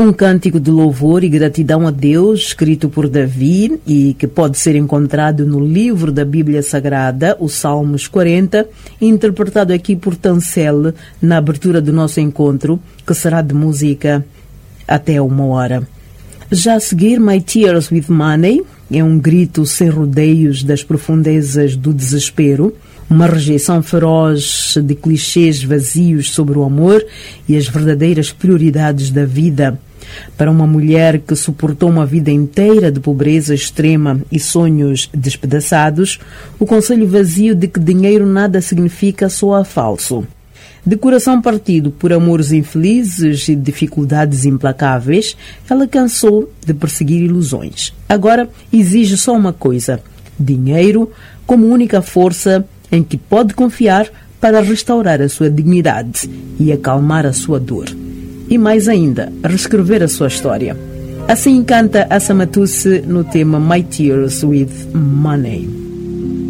Um cântico de louvor e gratidão a Deus, escrito por Davi e que pode ser encontrado no livro da Bíblia Sagrada, os Salmos 40, interpretado aqui por Tancel na abertura do nosso encontro, que será de música até 1h. Já a seguir, My Tears with Money, é um grito sem rodeios das profundezas do desespero, uma rejeição feroz de clichês vazios sobre o amor e as verdadeiras prioridades da vida. Para uma mulher que suportou uma vida inteira de pobreza extrema e sonhos despedaçados, o conselho vazio de que dinheiro nada significa soa falso. De coração partido por amores infelizes e dificuldades implacáveis, ela cansou de perseguir ilusões. Agora exige só uma coisa: dinheiro como única força em que pode confiar para restaurar a sua dignidade e acalmar a sua dor. E mais ainda, reescrever a sua história. Assim canta Assa Matusse no tema My Tears with Money.